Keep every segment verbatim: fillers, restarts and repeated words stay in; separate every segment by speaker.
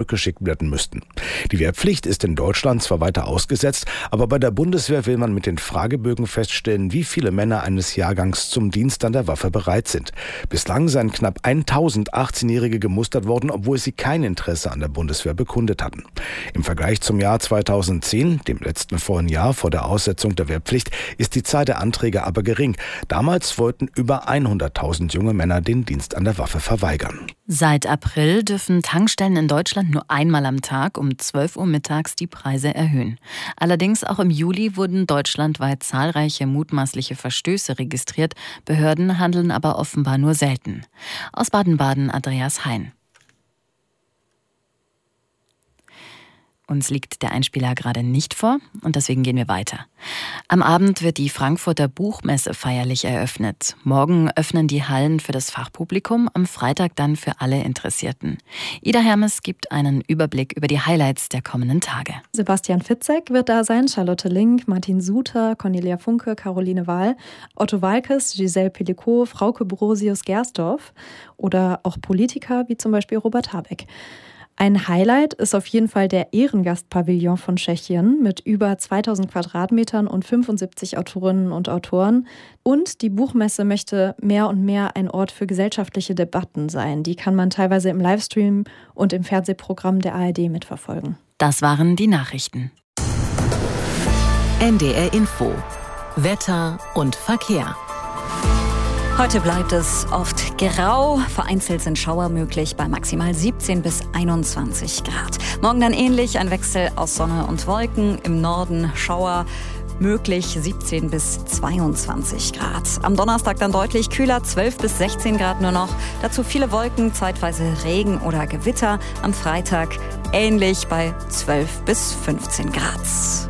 Speaker 1: zurückgeschickt werden müssten. Die Wehrpflicht ist in Deutschland zwar weiter ausgesetzt, aber bei der Bundeswehr will man mit den Fragebögen feststellen, wie viele Männer eines Jahrgangs zum Dienst an der Waffe bereit sind. Bislang seien knapp tausend achtzehnjährige gemustert worden, obwohl sie kein Interesse an der Bundeswehr bekundet hatten. Im Vergleich zum Jahr zweitausendzehn, dem letzten vollen Jahr vor der Aussetzung der Wehrpflicht, ist die Zahl der Anträge aber gering. Damals wollten über hunderttausend junge Männer den Dienst an der Waffe verweigern.
Speaker 2: Seit April dürfen Tankstellen in Deutschland nur einmal am Tag um zwölf Uhr mittags die Preise erhöhen. Allerdings auch im Juli wurden deutschlandweit zahlreiche mutmaßliche Verstöße registriert. Behörden handeln aber offenbar nur selten. Aus Baden-Baden Andreas Hein. Uns liegt der Einspieler gerade nicht vor und deswegen gehen wir weiter. Am Abend wird die Frankfurter Buchmesse feierlich eröffnet. Morgen öffnen die Hallen für das Fachpublikum, am Freitag dann für alle Interessierten. Ida Hermes gibt einen Überblick über die Highlights der kommenden Tage.
Speaker 3: Sebastian Fitzek wird da sein, Charlotte Link, Martin Suter, Cornelia Funke, Caroline Wahl, Otto Waalkes, Giselle Pellicot, Frauke Brosius-Gersdorf oder auch Politiker wie zum Beispiel Robert Habeck. Ein Highlight ist auf jeden Fall der Ehrengastpavillon von Tschechien mit über zweitausend Quadratmetern und fünfundsiebzig Autorinnen und Autoren. Und die Buchmesse möchte mehr und mehr ein Ort für gesellschaftliche Debatten sein. Die kann man teilweise im Livestream und im Fernsehprogramm der A R D mitverfolgen.
Speaker 2: Das waren die Nachrichten.
Speaker 4: N D R Info. Wetter und Verkehr.
Speaker 5: Heute bleibt es oft grau, vereinzelt sind Schauer möglich bei maximal siebzehn bis einundzwanzig Grad. Morgen dann ähnlich, ein Wechsel aus Sonne und Wolken, im Norden Schauer möglich siebzehn bis zweiundzwanzig Grad. Am Donnerstag dann deutlich kühler, zwölf bis sechzehn Grad nur noch. Dazu viele Wolken, zeitweise Regen oder Gewitter. Am Freitag ähnlich bei zwölf bis fünfzehn Grad.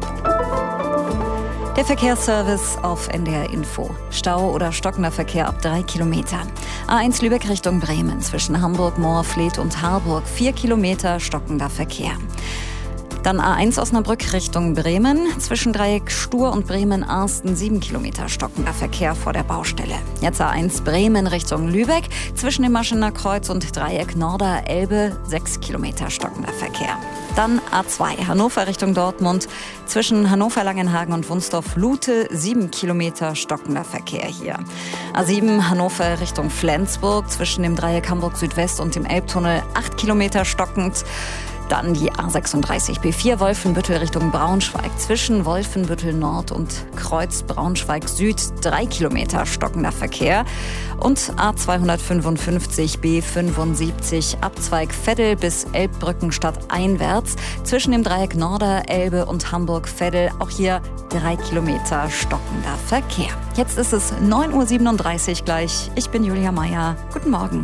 Speaker 5: Der Verkehrsservice auf N D R Info. Stau oder stockender Verkehr ab drei Kilometer. A eins Lübeck Richtung Bremen zwischen Hamburg, Moorfleet und Harburg. Vier Kilometer stockender Verkehr. Dann A eins Osnabrück Richtung Bremen. Zwischen Dreieck Stur und Bremen-Arsten sieben Kilometer stockender Verkehr vor der Baustelle. Jetzt A eins Bremen Richtung Lübeck. Zwischen dem Maschener Kreuz und Dreieck Norder-Elbe sechs Kilometer stockender Verkehr. Dann A zwei Hannover Richtung Dortmund. Zwischen Hannover-Langenhagen und Wunsdorf-Lute sieben Kilometer stockender Verkehr hier. A sieben Hannover Richtung Flensburg. Zwischen dem Dreieck Hamburg Südwest und dem Elbtunnel acht Kilometer stockend. Dann die A sechsunddreißig B vier Wolfenbüttel Richtung Braunschweig. Zwischen Wolfenbüttel Nord und Kreuz Braunschweig Süd drei Kilometer stockender Verkehr. Und A zweihundertfünfundfünfzig B fünfundsiebzig Abzweig Veddel bis Elbbrückenstadt einwärts. Zwischen dem Dreieck Norder, Elbe und Hamburg-Veddel auch hier drei Kilometer stockender Verkehr. Jetzt ist es neun Uhr siebenunddreißig gleich. Ich bin Julia Meyer. Guten Morgen.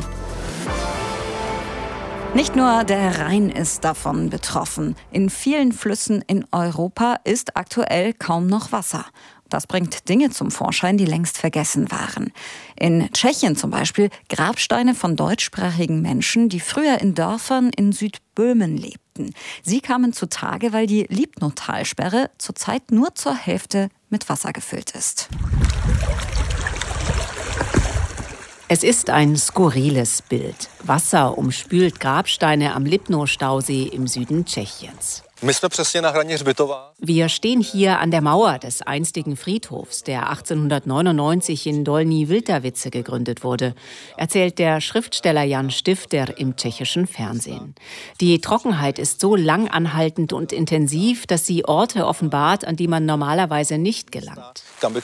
Speaker 5: Nicht nur der Rhein ist davon betroffen. In vielen Flüssen in Europa ist aktuell kaum noch Wasser. Das bringt Dinge zum Vorschein, die längst vergessen waren. In Tschechien zum Beispiel Grabsteine von deutschsprachigen Menschen, die früher in Dörfern in Südböhmen lebten. Sie kamen zutage, weil die Lipno-Talsperre zurzeit nur zur Hälfte mit Wasser gefüllt ist.
Speaker 6: Es ist ein skurriles Bild. Wasser umspült Grabsteine am Lipno-Stausee im Süden Tschechiens. Wir stehen hier an der Mauer des einstigen Friedhofs, der achtzehnhundertneunundneunzig in Dolní Vltavice gegründet wurde, erzählt der Schriftsteller Jan Stifter im tschechischen Fernsehen. Die Trockenheit ist so lang anhaltend und intensiv, dass sie Orte offenbart, an die man normalerweise nicht gelangt.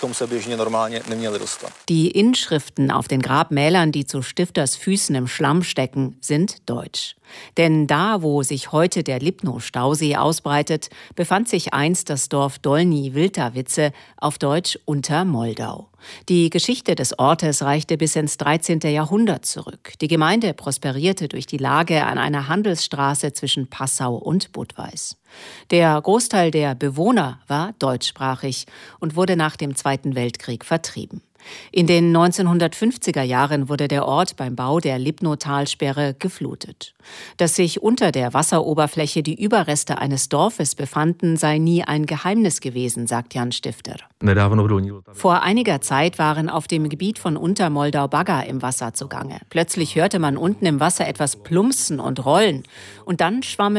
Speaker 6: Die Inschriften auf den Grabmälern, die zu Stifters Füßen im Schlamm stecken, sind deutsch. Denn da, wo sich heute der Lipno-Stausee ausbreitet, befand sich einst das Dorf Dolní Vltavice, auf Deutsch Untermoldau. Die Geschichte des Ortes reichte bis ins dreizehnten Jahrhundert zurück. Die Gemeinde prosperierte durch die Lage an einer Handelsstraße zwischen Passau und Budweis. Der Großteil der Bewohner war deutschsprachig und wurde nach dem Zweiten Weltkrieg vertrieben. In den neunzehnhundertfünfziger Jahren wurde der Ort beim Bau der Lipno-Talsperre geflutet. Dass sich unter der Wasseroberfläche die Überreste eines Dorfes befanden, sei nie ein Geheimnis gewesen, sagt Jan Stifter. Vor einiger Zeit waren auf dem Gebiet von Untermoldau Bagger im Wasser zugange. Plötzlich hörte man unten im Wasser etwas plumpsen und rollen. Und dann schwammen